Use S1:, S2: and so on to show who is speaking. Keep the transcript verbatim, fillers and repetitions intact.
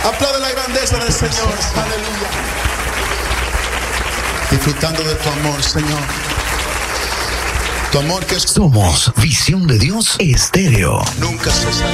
S1: Aplaude la grandeza del Señor. Aleluya. Disfrutando de tu amor, Señor. Tu amor que es...
S2: Somos Visión de Dios Estéreo.
S1: Nunca cesará.